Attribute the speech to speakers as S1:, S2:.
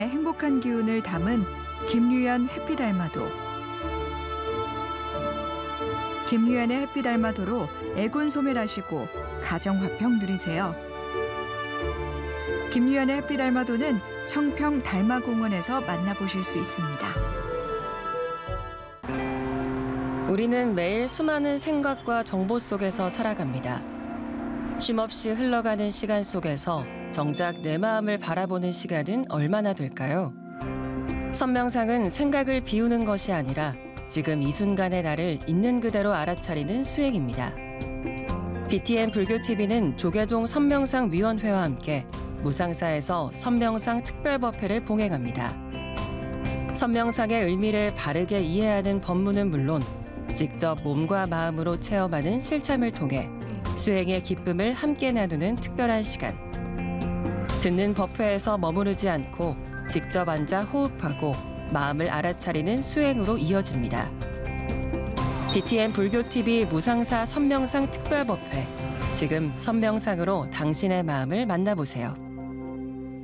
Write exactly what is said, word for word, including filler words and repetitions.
S1: 행복한 기운을 담은 김유연 해피달마도. 김유연의 해피달마도로 애군 소멸하시고 가정화평 누리세요. 김유연의 해피달마도는 청평 달마공원에서 만나보실 수 있습니다.
S2: 우리는 매일 수많은 생각과 정보 속에서 살아갑니다. 쉼없이 흘러가는 시간 속에서 정작 내 마음을 바라보는 시간은 얼마나 될까요? 선명상은 생각을 비우는 것이 아니라 지금 이 순간의 나를 있는 그대로 알아차리는 수행입니다. 비티엔 불교티비는 조계종 선명상 위원회와 함께 무상사에서 선명상 특별법회를 봉행합니다. 선명상의 의미를 바르게 이해하는 법문은 물론 직접 몸과 마음으로 체험하는 실참을 통해 수행의 기쁨을 함께 나누는 특별한 시간. 듣는 법회에서 머무르지 않고 직접 앉아 호흡하고 마음을 알아차리는 수행으로 이어집니다. 비티엔 불교티비 무상사 선명상 특별법회. 지금 선명상으로 당신의 마음을 만나보세요.